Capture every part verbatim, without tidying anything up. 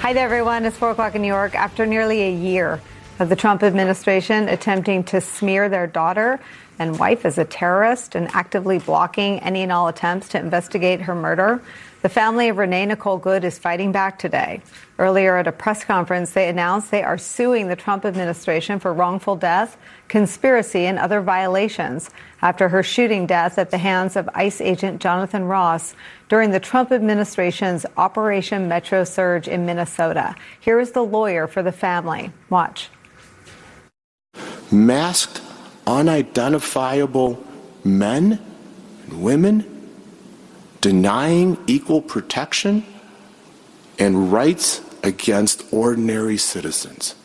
Hi there, everyone. It's four o'clock in New York. After nearly a year of the Trump administration attempting to smear their daughter and wife as a terrorist and actively blocking any and all attempts to investigate her murder, the family of Renee Nicole Goode is fighting back today. Earlier at a press conference, they announced they are suing the Trump administration for wrongful death, conspiracy, and other violations after her shooting death at the hands of ICE agent Jonathan Ross during the Trump administration's Operation Metro Surge in Minnesota. Here is the lawyer for the family. Watch. Masked, unidentifiable men and women denying equal protection and rights against ordinary citizens.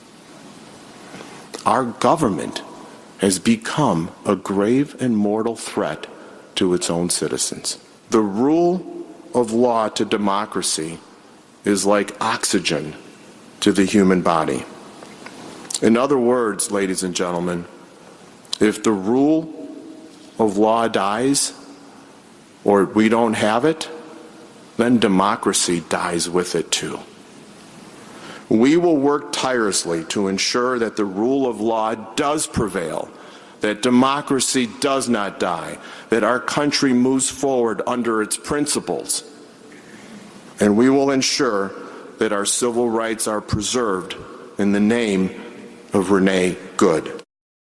Our government has become a grave and mortal threat to its own citizens. The rule of law to democracy is like oxygen to the human body. In other words, ladies and gentlemen, if the rule of law dies, or we don't have it, then democracy dies with it too. We will work tirelessly to ensure that the rule of law does prevail, that democracy does not die, that our country moves forward under its principles, and we will ensure that our civil rights are preserved in the name of Renee Goode.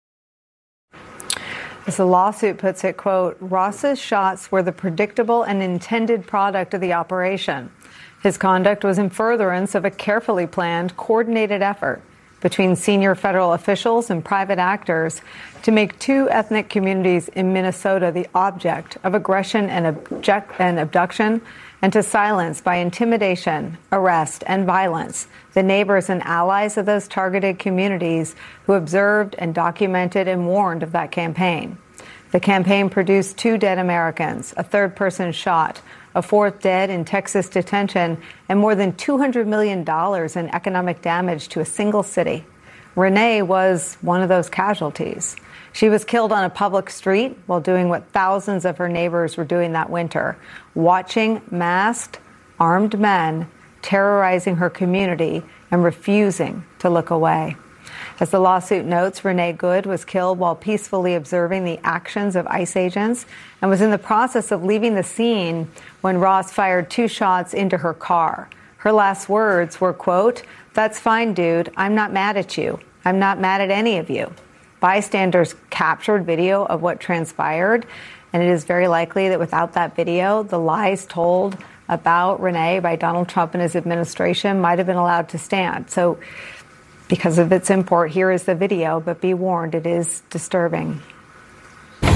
As the lawsuit puts it, quote, Ross's shots were the predictable and intended product of the operation. His conduct was in furtherance of a carefully planned, coordinated effort between senior federal officials and private actors to make two ethnic communities in Minnesota the object of aggression and, object- and abduction, and to silence by intimidation, arrest, and violence the neighbors and allies of those targeted communities who observed and documented and warned of that campaign. The campaign produced two dead Americans, a third person shot, a fourth dead in Texas detention, and more than two hundred million dollars in economic damage to a single city. Renee was one of those casualties. She was killed on a public street while doing what thousands of her neighbors were doing that winter, watching masked, armed men terrorizing her community and refusing to look away. As the lawsuit notes, Renee Goode was killed while peacefully observing the actions of ICE agents and was in the process of leaving the scene when Ross fired two shots into her car. Her last words were, quote, "That's fine, dude. I'm not mad at you. I'm not mad at any of you." Bystanders captured video of what transpired, and it is very likely that without that video, the lies told about Renee by Donald Trump and his administration might have been allowed to stand. So because of its import, here is the video, but be warned, it is disturbing. No!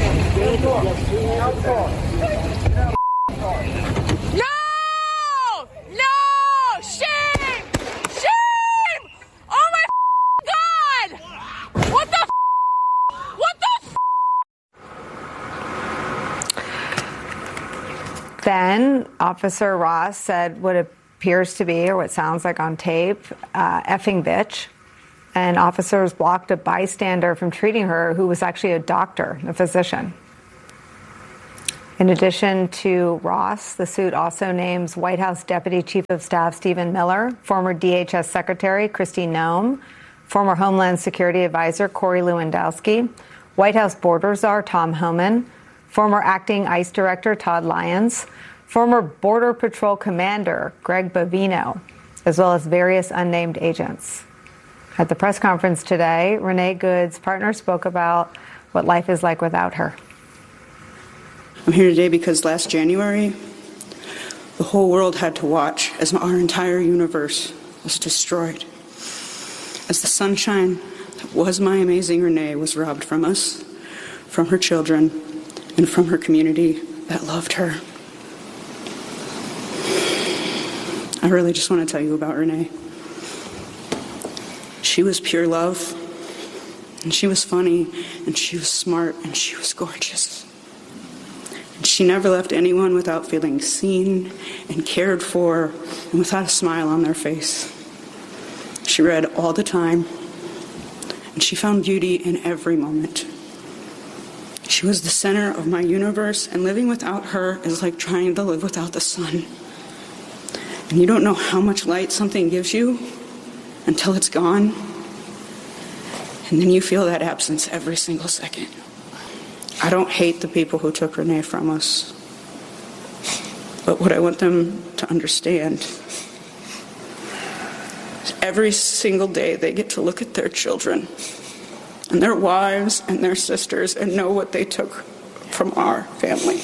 No! Shame! Shame! Oh my God! What the What the Then Officer Ross said what appears to be, or what sounds like on tape, uh, effing bitch. And officers blocked a bystander from treating her who was actually a doctor, a physician. In addition to Ross, the suit also names White House Deputy Chief of Staff Stephen Miller, former D H S Secretary Kristi Noem, former Homeland Security Advisor Corey Lewandowski, White House Border Czar Tom Homan, former Acting ICE Director Todd Lyons, former Border Patrol Commander Greg Bovino, as well as various unnamed agents. At the press conference today, Renee Goode's partner spoke about what life is like without her. I'm here today because last January, the whole world had to watch as our entire universe was destroyed. As the sunshine that was my amazing Renee was robbed from us, from her children, and from her community that loved her. I really just want to tell you about Renee. She was pure love, and she was funny, and she was smart, and she was gorgeous. And she never left anyone without feeling seen and cared for and without a smile on their face. She read all the time, and she found beauty in every moment. She was the center of my universe, and living without her is like trying to live without the sun. And you don't know how much light something gives you until it's gone. And then you feel that absence every single second. I don't hate the people who took Renee from us. But what I want them to understand is every single day they get to look at their children and their wives and their sisters and know what they took from our family.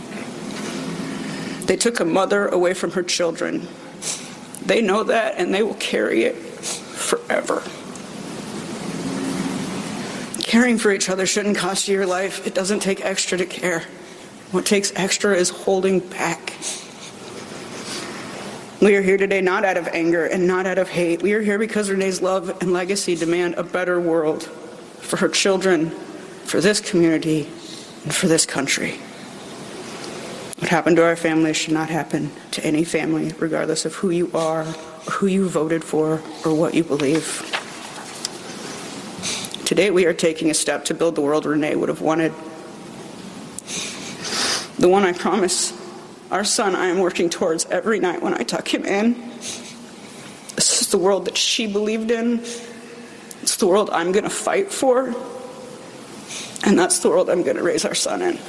They took a mother away from her children. They know that, and they will carry it forever. Caring for each other shouldn't cost you your life. It doesn't take extra to care. What takes extra is holding back. We are here today not out of anger and not out of hate. We are here because Renee's love and legacy demand a better world for her children, for this community, and for this country. What happened to our family should not happen to any family, regardless of who you are, or who you voted for, or what you believe. Today we are taking a step to build the world Renee would have wanted. The one I promise our son I am working towards every night when I tuck him in. This is the world that she believed in. It's the world I'm going to fight for. And that's the world I'm going to raise our son in.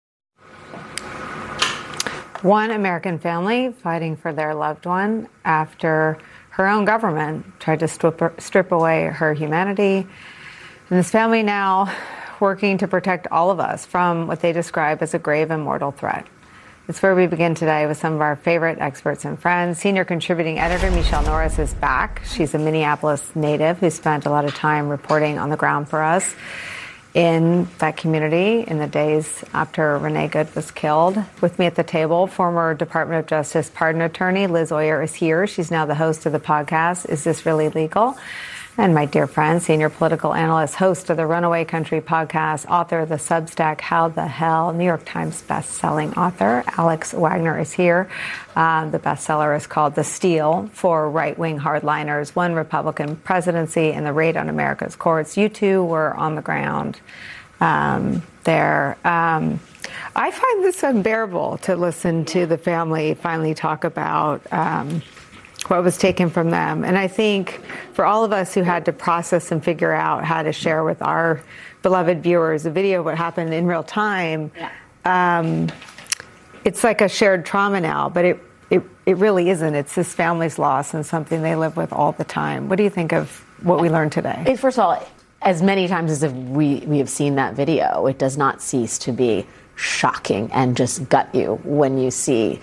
One American family fighting for their loved one after her own government tried to strip, strip away her humanity. And this family now working to protect all of us from what they describe as a grave and mortal threat. It's where we begin today with some of our favorite experts and friends. Senior contributing editor Michelle Norris is back. She's a Minneapolis native who spent a lot of time reporting on the ground for us in that community in the days after Renee Good was killed. With me at the table, former Department of Justice pardon attorney Liz Oyer is here. She's now the host of the podcast, Is This Really Legal? And my dear friend, senior political analyst, host of the Runaway Country podcast, author of the Substack, How the Hell, New York Times best-selling author, Alex Wagner is here. Uh, the bestseller is called The Steal for Right-Wing Hardliners, One Republican Presidency and the Raid on America's Courts. You two were on the ground um, there. Um, I find this unbearable to listen to the family finally talk about um, what was taken from them. And I think for all of us who had to process and figure out how to share with our beloved viewers a video of what happened in real time, yeah. um, it's like a shared trauma now, but it, it, it really isn't. It's this family's loss and something they live with all the time. What do you think of what we learned today? First of all, as many times as we, we have seen that video, it does not cease to be shocking and just gut you when you see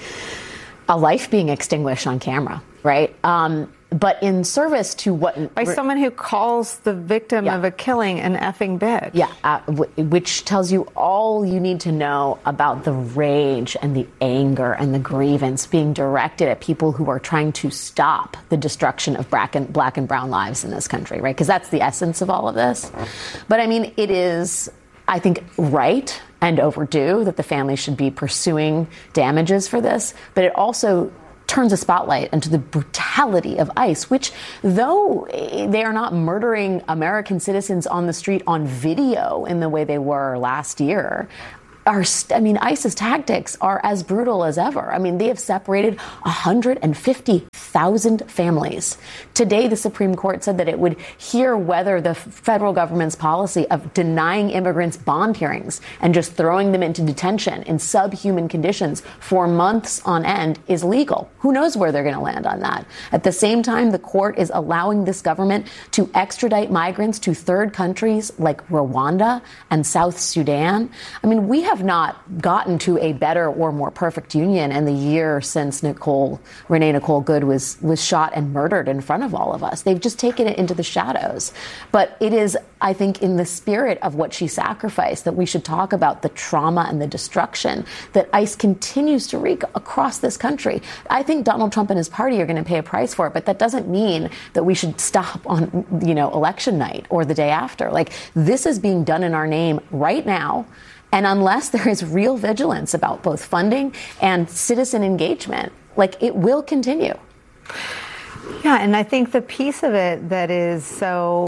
a life being extinguished on camera. Right. Um, but in service to what... By someone who calls the victim yeah. of a killing an effing bitch. Yeah. Uh, w- which tells you all you need to know about the rage and the anger and the grievance being directed at people who are trying to stop the destruction of black and, black and brown lives in this country. Right. Because that's the essence of all of this. But I mean, it is, I think, right and overdue that the family should be pursuing damages for this. But it also turns a spotlight into the brutality of ICE, which, though they are not murdering American citizens on the street on video in the way they were last year, are, I mean, ICE's tactics are as brutal as ever. I mean, they have separated one hundred fifty thousand families. Today, the Supreme Court said that it would hear whether the federal government's policy of denying immigrants bond hearings and just throwing them into detention in subhuman conditions for months on end is legal. Who knows where they're going to land on that? At the same time, the court is allowing this government to extradite migrants to third countries like Rwanda and South Sudan. I mean, we have not gotten to a better or more perfect union in the year since Nicole, Renee Nicole Good was, was shot and murdered in front of all of us. They've just taken it into the shadows. But it is, I think, in the spirit of what she sacrificed that we should talk about the trauma and the destruction that ICE continues to wreak across this country. I think Donald Trump and his party are going to pay a price for it, but that doesn't mean that we should stop on, you know, election night or the day after. Like, this is being done in our name right now. And unless there is real vigilance about both funding and citizen engagement, like, it will continue. Yeah, and I think the piece of it that is so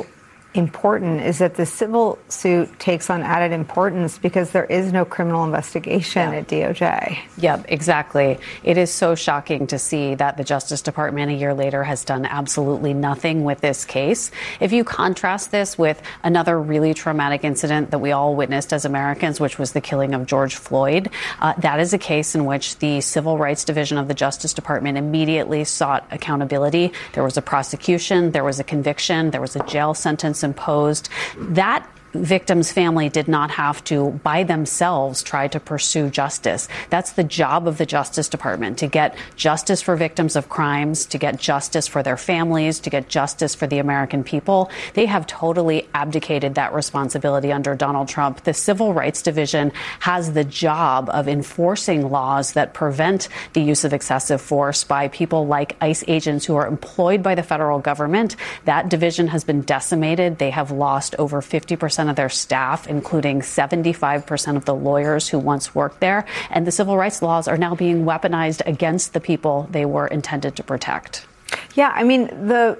important is that the civil suit takes on added importance because there is no criminal investigation yeah. at D O J. Yeah, exactly. It is so shocking to see that the Justice Department a year later has done absolutely nothing with this case. If you contrast this with another really traumatic incident that we all witnessed as Americans, which was the killing of George Floyd, uh, that is a case in which the Civil Rights Division of the Justice Department immediately sought accountability. There was a prosecution, there was a conviction, there was a jail sentence imposed. That victim's family did not have to, by themselves, try to pursue justice. That's the job of the Justice Department, to get justice for victims of crimes, to get justice for their families, to get justice for the American people. They have totally abdicated that responsibility under Donald Trump. The Civil Rights Division has the job of enforcing laws that prevent the use of excessive force by people like ICE agents who are employed by the federal government. That division has been decimated. They have lost over fifty percent of their staff, including seventy-five percent of the lawyers who once worked there. And the civil rights laws are now being weaponized against the people they were intended to protect. Yeah, I mean, the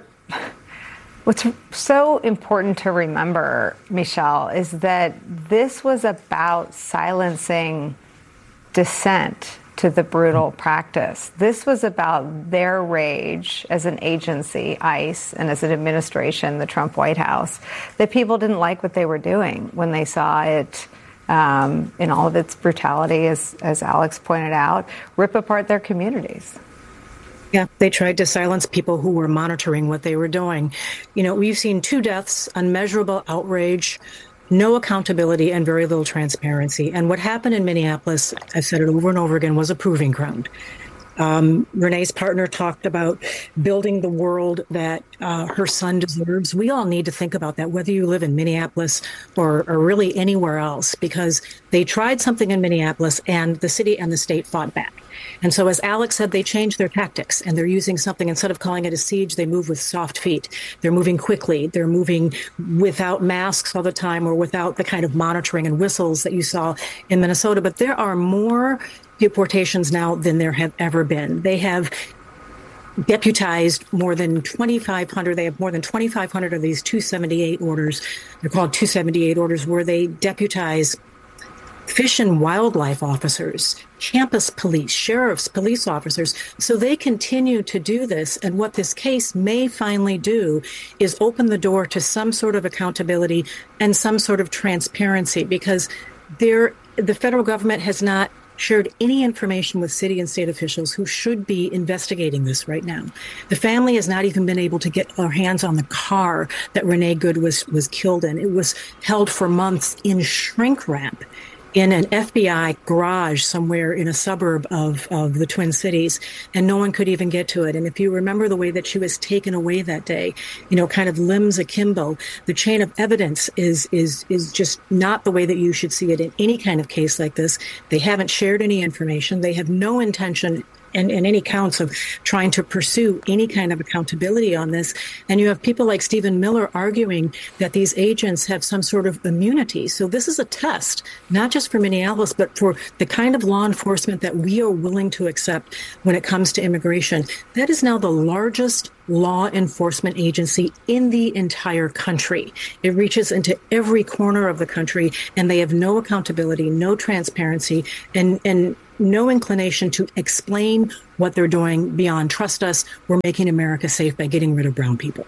what's so important to remember, Michelle, is that this was about silencing dissent to the brutal practice. This was about their rage as an agency, ICE, and as an administration, the Trump White House, that people didn't like what they were doing when they saw it um, in all of its brutality, as, as Alex pointed out, rip apart their communities. Yeah, they tried to silence people who were monitoring what they were doing. You know, we've seen two deaths, unmeasurable outrage, no accountability, and very little transparency. And what happened in Minneapolis, I've said it over and over again, was a proving ground. Um, Renee's partner talked about building the world that uh, her son deserves. We all need to think about that, whether you live in Minneapolis or, or really anywhere else, because they tried something in Minneapolis and the city and the state fought back. And so, as Alex said, they changed their tactics, and they're using something, instead of calling it a siege, they move with soft feet. They're moving quickly. They're moving without masks all the time, or without the kind of monitoring and whistles that you saw in Minnesota. But there are more deportations now than there have ever been. They have deputized more than twenty-five hundred. They have more than twenty-five hundred of these two seventy-eight orders. They're called two seventy-eight orders, where they deputize fish and wildlife officers, campus police, sheriffs, police officers. So they continue to do this. And what this case may finally do is open the door to some sort of accountability and some sort of transparency, because there, the federal government has not shared any information with city and state officials who should be investigating this right now. The family has not even been able to get their hands on the car that Renee Good was, was killed in. It was held for months in shrink wrap in an F B I garage somewhere in a suburb of, of the Twin Cities, and no one could even get to it. And if you remember the way that she was taken away that day, you know, kind of limbs akimbo, the chain of evidence is is is just not the way that you should see it in any kind of case like this. They haven't shared any information. They have no intention and, and any counts of trying to pursue any kind of accountability on this. And you have people like Stephen Miller arguing that these agents have some sort of immunity. So this is a test, not just for Minneapolis, but for the kind of law enforcement that we are willing to accept when it comes to immigration. That is now the largest law enforcement agency in the entire country. It reaches into every corner of the country, and they have no accountability, no transparency, and, and no inclination to explain what they're doing beyond trust us. We're making America safe by getting rid of brown people.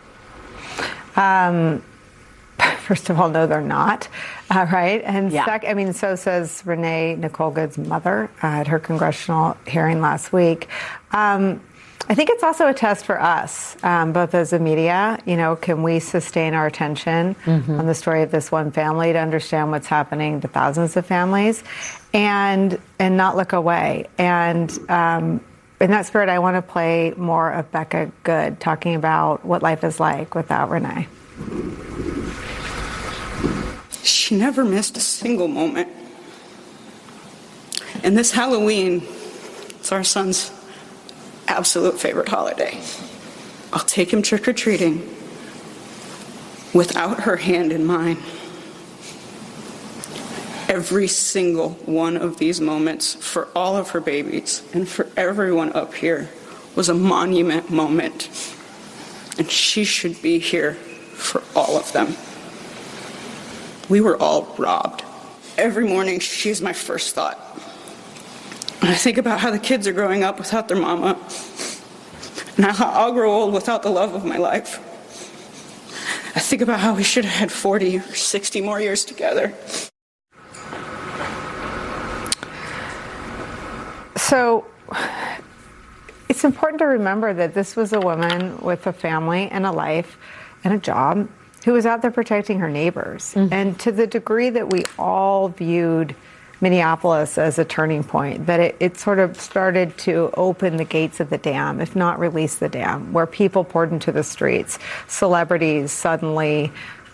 Um, first of all, no, they're not. Uh, right. And yeah. sec- I mean, so says Renee Nicole Good's mother uh, at her congressional hearing last week. Um, I think it's also a test for us, um, both as a media. You know, can we sustain our attention mm-hmm. on the story of this one family to understand what's happening to thousands of families, and and not look away? And um, in that spirit, I want to play more of Becca Good talking about what life is like without Renee. She never missed a single moment. And this Halloween, it's our son's absolute favorite holiday. I'll take him trick-or-treating without her hand in mine. Every single one of these moments for all of her babies and for everyone up here was a monument moment. And she should be here for all of them. We were all robbed. Every morning, she's my first thought. I think about how the kids are growing up without their mama, and how I'll grow old without the love of my life. I think about how we should have had forty or sixty more years together. So it's important to remember that this was a woman with a family and a life and a job who was out there protecting her neighbors. Mm-hmm. And to the degree that we all viewed Minneapolis as a turning point, that it, it sort of started to open the gates of the dam, if not release the dam, where people poured into the streets. Celebrities suddenly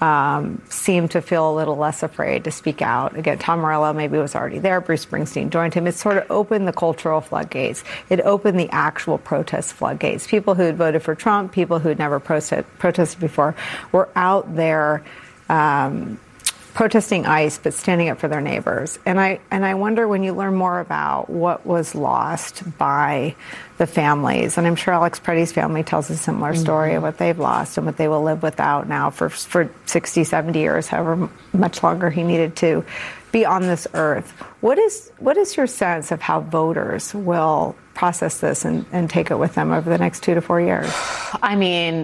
um, seemed to feel a little less afraid to speak out. Again, Tom Morello maybe was already there. Bruce Springsteen joined him. It sort of opened the cultural floodgates. It opened the actual protest floodgates. People who had voted for Trump, people who had never protest, protested before, were out there um, protesting ICE, but standing up for their neighbors. And I and I wonder, when you learn more about what was lost by the families, and I'm sure Alex Preddy's family tells a similar story mm-hmm. of what they've lost and what they will live without now for for sixty, seventy years, however much longer he needed to be on this earth. What is what is your sense of how voters will process this and, and take it with them over the next two to four years? I mean...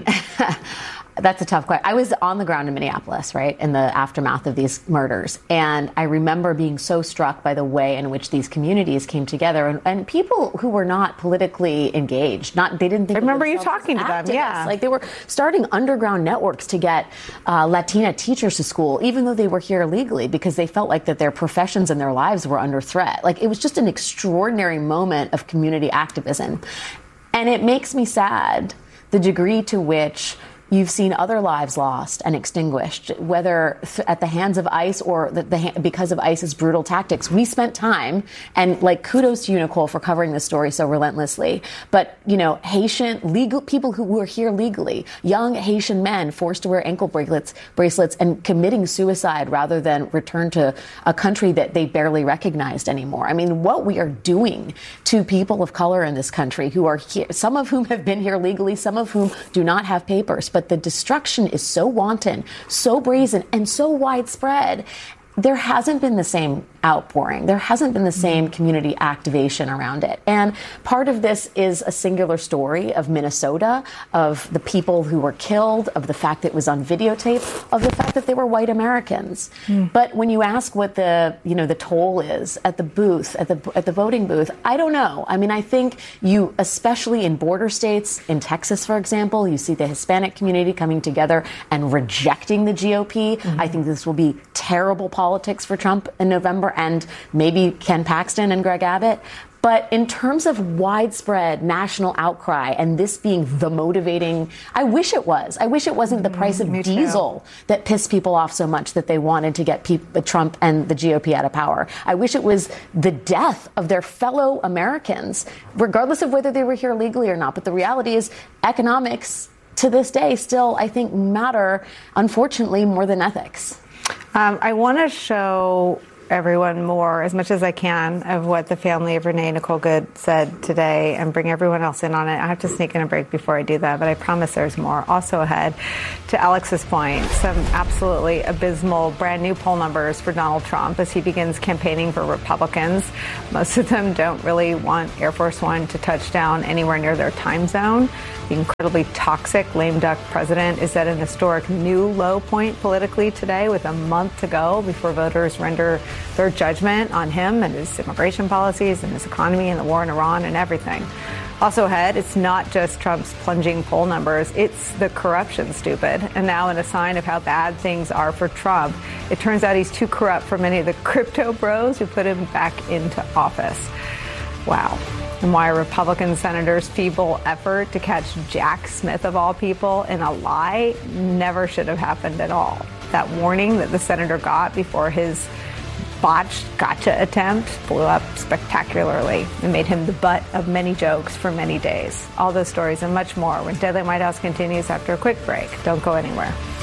That's a tough question. I was on the ground in Minneapolis, right, in the aftermath of these murders. And I remember being so struck by the way in which these communities came together, and, and people who were not politically engaged. Not They didn't think I remember of you talking to them, yeah. Like, they were starting underground networks to get uh, Latina teachers to school, even though they were here illegally, because they felt like that their professions and their lives were under threat. Like, it was just an extraordinary moment of community activism. And it makes me sad the degree to which you've seen other lives lost and extinguished, whether th- at the hands of ICE or the, the ha- because of ICE's brutal tactics. We spent time, and like, kudos to you, Nicole, for covering this story so relentlessly. But, you know, Haitian legal people who were here legally, young Haitian men forced to wear ankle bracelets, bracelets and committing suicide rather than return to a country that they barely recognized anymore. I mean, what we are doing to people of color in this country who are here, some of whom have been here legally, some of whom do not have papers. But the destruction is so wanton, so brazen, and so widespread. There hasn't been the same outpouring. There hasn't been the same community activation around it. And part of this is a singular story of Minnesota, of the people who were killed, of the fact that it was on videotape, of the fact that they were white Americans. Mm. But when you ask what the, you know, the toll is at the booth, at the at the voting booth, I don't know. I mean, I think you, especially in border states, in Texas, for example, you see the Hispanic community coming together and rejecting the G O P. Mm-hmm. I think this will be terrible politics for Trump in November, and maybe Ken Paxton and Greg Abbott. But in terms of widespread national outcry and this being the motivating, I wish it was. I wish it wasn't the price of Me diesel too. that pissed people off so much that they wanted to get people, Trump and the G O P out of power. I wish it was the death of their fellow Americans, regardless of whether they were here legally or not. But the reality is, economics to this day still, I think, matter, unfortunately, more than ethics. Um, I want to show everyone more, as much as I can, of what the family of Renee Nicole Good said today, and bring everyone else in on it. I have to sneak in a break before I do that, but I promise there's more. Also ahead, to Alex's point, some absolutely abysmal brand new poll numbers for Donald Trump as he begins campaigning for Republicans. Most of them don't really want Air Force One to touch down anywhere near their time zone. The incredibly toxic lame duck president is at an historic new low point politically today, with a month to go before voters render their judgment on him and his immigration policies and his economy and the war in Iran and everything. Also ahead, it's not just Trump's plunging poll numbers, it's the corruption, stupid. And now, in a sign of how bad things are for Trump, it turns out he's too corrupt for many of the crypto bros who put him back into office. Wow. And why a Republican senator's feeble effort to catch Jack Smith, of all people, in a lie never should have happened at all. That warning that the senator got before his botched gotcha attempt blew up spectacularly and made him the butt of many jokes for many days. All those stories and much more when Deadline White House continues after a quick break. Don't go anywhere.